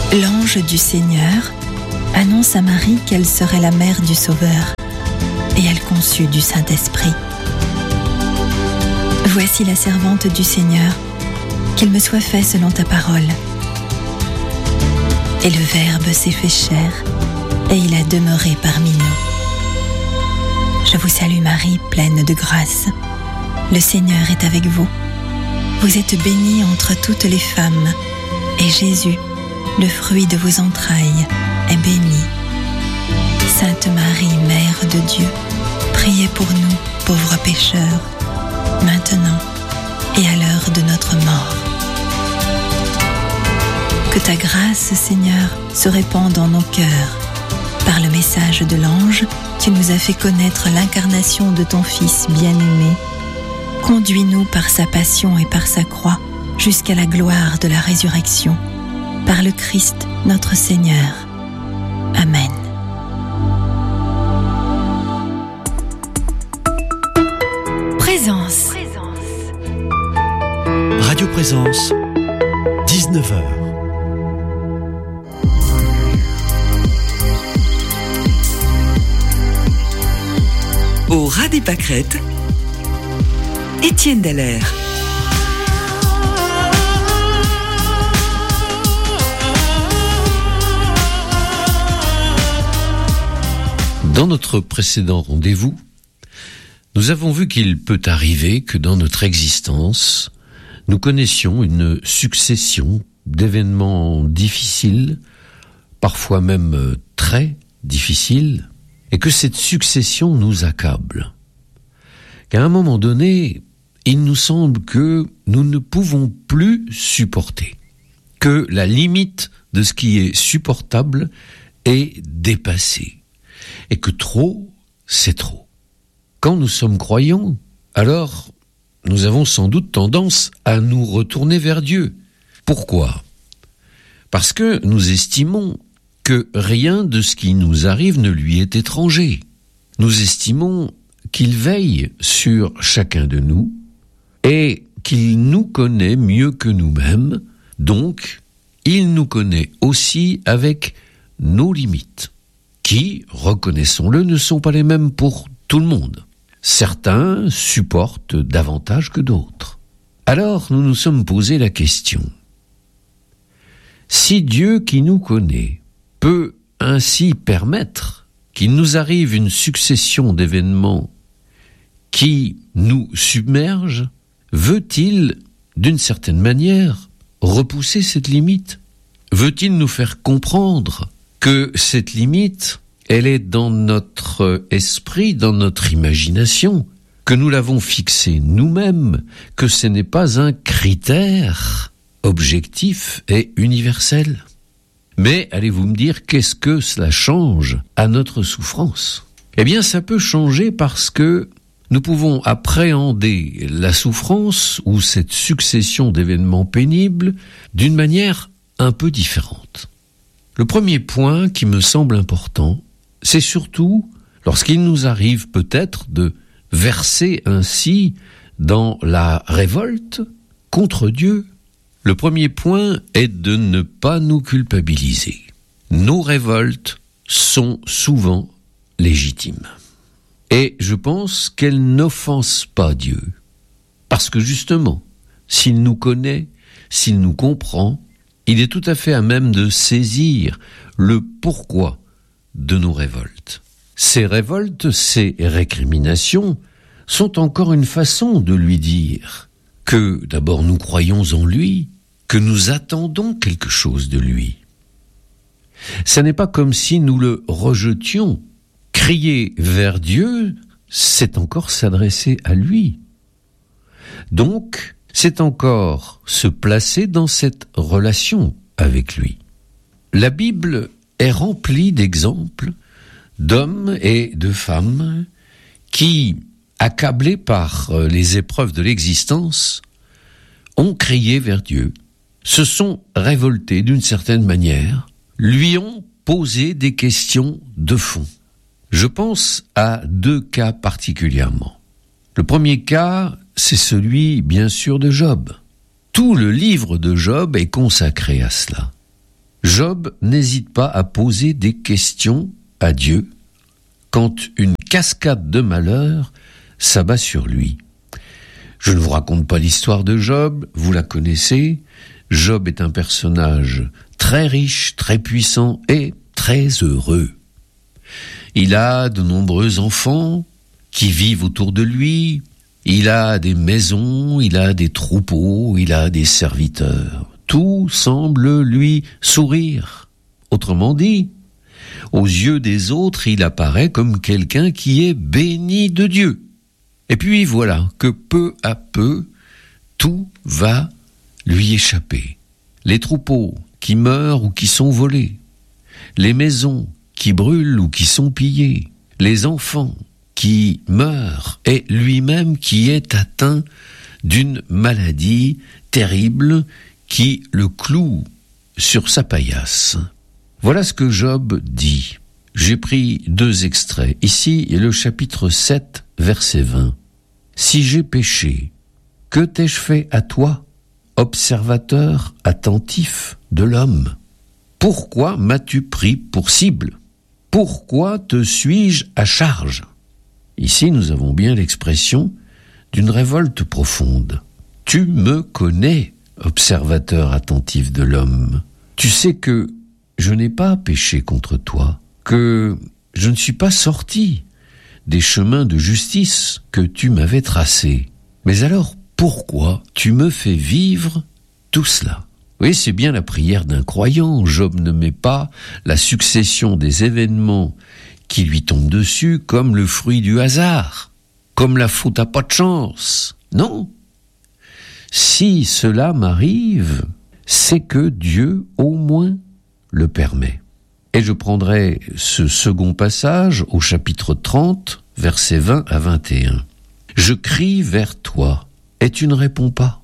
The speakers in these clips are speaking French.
L'ange du Seigneur annonce à Marie qu'elle serait la mère du Sauveur, et elle conçut du Saint-Esprit. Voici la servante du Seigneur, qu'il me soit fait selon ta parole. Et le Verbe s'est fait chair, et il a demeuré parmi nous. Je vous salue Marie, pleine de grâce. Le Seigneur est avec vous. Vous êtes bénie entre toutes les femmes, et Jésus, le fruit de vos entrailles, est béni. Sainte Marie, Mère de Dieu, priez pour nous, pauvres pécheurs, maintenant et à l'heure de notre mort. Que ta grâce, Seigneur, se répande dans nos cœurs. Par le message de l'ange, tu nous as fait connaître l'incarnation de ton Fils bien-aimé. Conduis-nous par sa passion et par sa croix jusqu'à la gloire de la résurrection. Par le Christ, notre Seigneur. Amen. Présence. Radio Présence, 19h. Au ras des pâquerettes, Étienne Dallaire. Dans notre précédent rendez-vous, nous avons vu qu'il peut arriver que dans notre existence, nous connaissions une succession d'événements difficiles, parfois même très difficiles, et que cette succession nous accable. Qu'à un moment donné, il nous semble que nous ne pouvons plus supporter, que la limite de ce qui est supportable est dépassée. Et que trop, c'est trop. Quand nous sommes croyants, alors nous avons sans doute tendance à nous retourner vers Dieu. Pourquoi ? Parce que nous estimons que rien de ce qui nous arrive ne lui est étranger. Nous estimons qu'il veille sur chacun de nous et qu'il nous connaît mieux que nous-mêmes, donc il nous connaît aussi avec nos limites, qui, reconnaissons-le, ne sont pas les mêmes pour tout le monde. Certains supportent davantage que d'autres. Alors nous nous sommes posé la question. Si Dieu qui nous connaît peut ainsi permettre qu'il nous arrive une succession d'événements qui nous submergent, veut-il, d'une certaine manière, repousser cette limite ? Veut-il nous faire comprendre que cette limite, elle est dans notre esprit, dans notre imagination, que nous l'avons fixée nous-mêmes, que ce n'est pas un critère objectif et universel. Mais allez-vous me dire, qu'est-ce que cela change à notre souffrance ? Eh bien, ça peut changer parce que nous pouvons appréhender la souffrance ou cette succession d'événements pénibles d'une manière un peu différente. Le premier point qui me semble important, c'est surtout lorsqu'il nous arrive peut-être de verser ainsi dans la révolte contre Dieu. Le premier point est de ne pas nous culpabiliser. Nos révoltes sont souvent légitimes. Et je pense qu'elles n'offensent pas Dieu. Parce que justement, s'il nous connaît, s'il nous comprend, il est tout à fait à même de saisir le pourquoi de nos révoltes. Ces révoltes, ces récriminations sont encore une façon de lui dire que d'abord nous croyons en lui, que nous attendons quelque chose de lui. Ce n'est pas comme si nous le rejetions. Crier vers Dieu, c'est encore s'adresser à lui. Donc, c'est encore se placer dans cette relation avec lui. La Bible est remplie d'exemples d'hommes et de femmes qui, accablés par les épreuves de l'existence, ont crié vers Dieu, se sont révoltés d'une certaine manière, lui ont posé des questions de fond. Je pense à deux cas particulièrement. Le premier cas, c'est celui, bien sûr, de Job. Tout le livre de Job est consacré à cela. Job n'hésite pas à poser des questions à Dieu quand une cascade de malheurs s'abat sur lui. Je ne vous raconte pas l'histoire de Job, vous la connaissez. Job est un personnage très riche, très puissant et très heureux. Il a de nombreux enfants qui vivent autour de lui. Il a des maisons, il a des troupeaux, il a des serviteurs. Tout semble lui sourire. Autrement dit, aux yeux des autres, il apparaît comme quelqu'un qui est béni de Dieu. Et puis voilà que peu à peu, tout va lui échapper. Les troupeaux qui meurent ou qui sont volés, les maisons qui brûlent ou qui sont pillées, les enfants qui meurent et lui-même qui est atteint d'une maladie terrible qui le cloue sur sa paillasse. Voilà ce que Job dit. J'ai pris 2 extraits. Ici est le chapitre 7, verset 20. « Si j'ai péché, que t'ai-je fait à toi, observateur attentif de l'homme? Pourquoi m'as-tu pris pour cible? Pourquoi te suis-je à charge ?» Ici, nous avons bien l'expression d'une révolte profonde. « Tu me connais, observateur attentif de l'homme. Tu sais que je n'ai pas péché contre toi, que je ne suis pas sorti des chemins de justice que tu m'avais tracés. Mais alors, pourquoi tu me fais vivre tout cela ?» Oui, c'est bien la prière d'un croyant. Job ne met pas la succession des événements qui lui tombent dessus comme le fruit du hasard, comme la faute à pas de chance. Non. Si cela m'arrive, c'est que Dieu, au moins, le permet. Et je prendrai ce second passage au chapitre 30, versets 20 à 21. « Je crie vers toi, et tu ne réponds pas.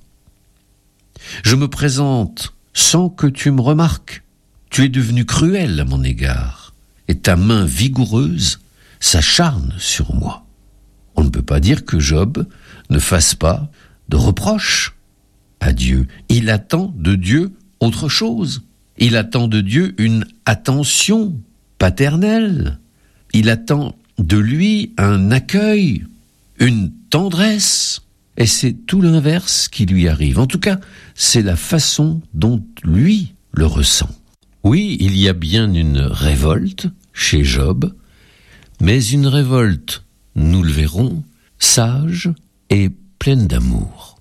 Je me présente sans que tu me remarques. Tu es devenu cruel à mon égard, et ta main vigoureuse s'acharne sur moi. » On ne peut pas dire que Job ne fasse pas de reproches à Dieu. Il attend de Dieu autre chose. Il attend de Dieu une attention paternelle. Il attend de lui un accueil, une tendresse. Et c'est tout l'inverse qui lui arrive. En tout cas, c'est la façon dont lui le ressent. Oui, il y a bien une révolte chez Job, mais une révolte, nous le verrons, sage et pleine d'amour.